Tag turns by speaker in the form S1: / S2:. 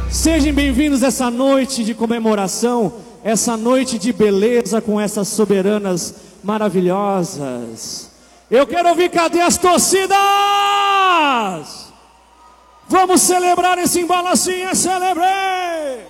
S1: Sejam bem-vindos essa noite de comemoração, essa noite de beleza com essas soberanas maravilhosas. Eu quero ouvir, cadê as torcidas? Vamos celebrar esse embalo assim, celebrei!